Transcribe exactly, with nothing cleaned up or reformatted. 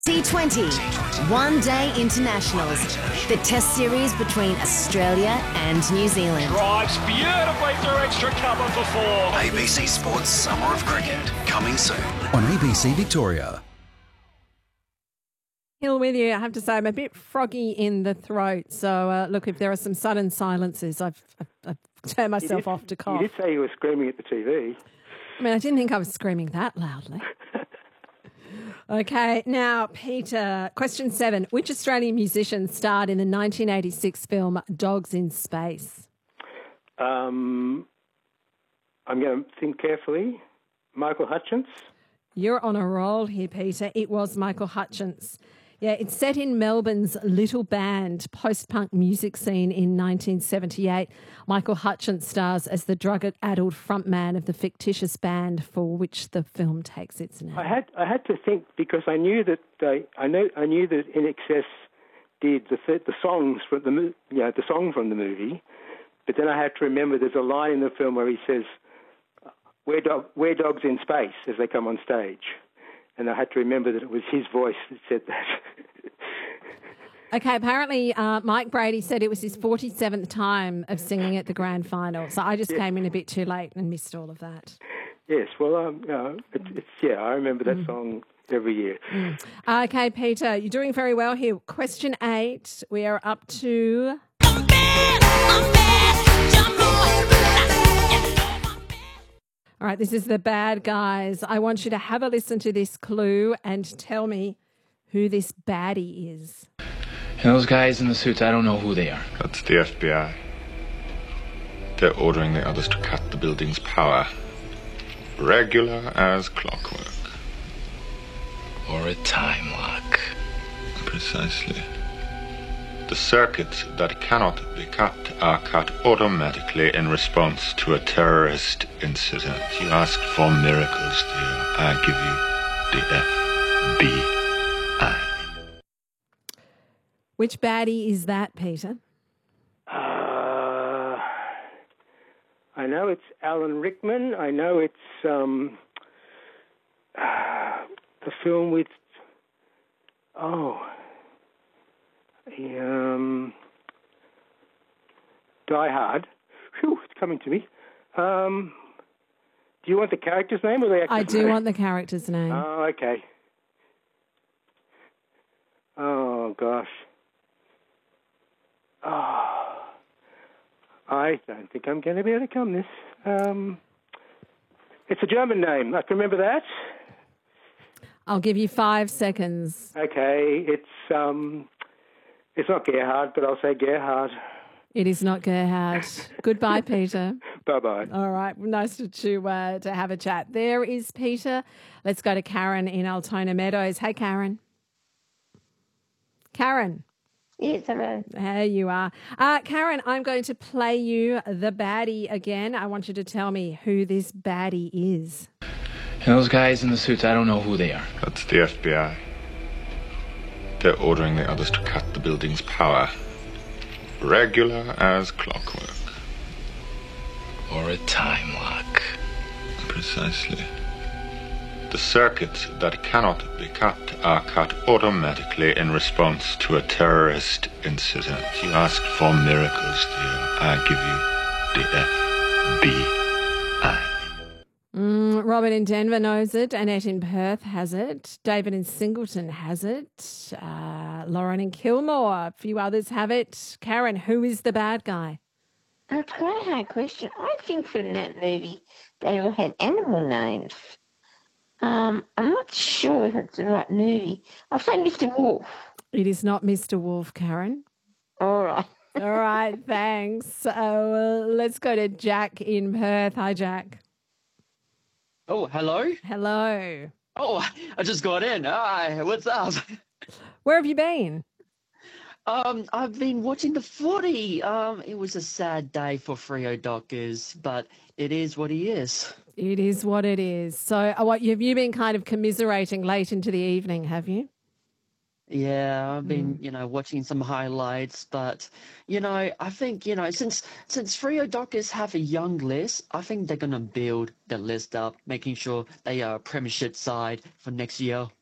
T twenty, one-day internationals, the test series between Australia and New Zealand. Drives beautifully through extra cover for four. A B C Sports Summer of Cricket, coming soon on A B C Victoria. Hill with you. I have to say I'm a bit froggy in the throat. So, uh, look, if there are some sudden silences, I've, I've, I've turned myself did, off to cough. You did say you were screaming at the T V. I mean, I didn't think I was screaming that loudly. Okay, now, Peter, question seven. Which Australian musician starred in the nineteen eighty-six film Dogs in Space? Um, I'm going to think carefully. Michael Hutchence? You're on a roll here, Peter. It was Michael Hutchence. Yeah, it's set in Melbourne's Little Band post-punk music scene in nineteen seventy-eight. Michael Hutchence stars as the drug-addled frontman of the fictitious band for which the film takes its name. I had I had to think because I knew that they, I know I knew that In Excess did the the songs from the you know the song from the movie, but then I had to remember there's a line in the film where he says, "We're dog, we're dogs in space" as they come on stage. And I had to remember that it was his voice that said that. Okay, apparently uh, Mike Brady said it was his forty-seventh time of singing at the grand final. So I just yeah. came in a bit too late and missed all of that. Yes, well, um, uh, it, it's, yeah, I remember that mm. song every year. Mm. Okay, Peter, you're doing very well here. Question eight, we are up to... I'm bad, I'm bad, jump All right, this is the bad guys. I want you to have a listen to this clue and tell me who this baddie is. And those guys in the suits, I don't know who they are. That's the F B I. They're ordering the others to cut the building's power. Regular as clockwork. Or a time lock. Precisely. The circuits that cannot be cut are cut automatically in response to a terrorist incident. You asked for miracles, dear. I give you the F B I. Which baddie is that, Peter? Uh, I know it's Alan Rickman. I know it's um, uh, the film with... Oh... Um, Die Hard. Whew, it's coming to me. Um, do you want the character's name or the actor's I do name? want the character's name. Oh, okay. Oh, gosh. Oh, I don't think I'm going to be able to come this. Um, it's a German name. I can remember that. I'll give you five seconds. Okay, it's... Um, It's not Gerhard, but I'll say Gerhard. It is not Gerhard. Goodbye, Peter. Bye-bye. All right. Nice to to, uh, to have a chat. There is Peter. Let's go to Karen in Altona Meadows. Hey, Karen. Karen. Yes, hello. There you are. Uh, Karen, I'm going to play you the baddie again. I want you to tell me who this baddie is. And those guys in the suits, I don't know who they are. That's the F B I. They're ordering the others to cut the building's power. Regular as clockwork. Or a time lock. Precisely. The circuits that cannot be cut are cut automatically in response to a terrorist incident. You asked for miracles, dear. I give you the F B I. Mm, Robin in Denver knows it. Annette in Perth has it. David in Singleton has it. Uh, Lauren in Kilmore. A few others have it. Karen, who is the bad guy? That's quite a hard question. I think from that movie they all had animal names. Um, I'm not sure if it's the right movie. I'll say Mister Wolf. It is not Mister Wolf, Karen. All right. All right, thanks. Uh, well, let's go to Jack in Perth. Hi, Jack. Oh, hello? Hello. Oh, I just got in. Hi, what's up? Where have you been? Um, I've been watching the footy. Um, it was a sad day for Freo Dockers, but it is what he is. It is what it is. So, uh, what have you been kind of commiserating late into the evening, have you? Yeah, I've been, Mm. you know, watching some highlights, but, you know, I think, you know, since since Freo Dockers have a young list, I think they're going to build the list up, making sure they are a premiership side for next year.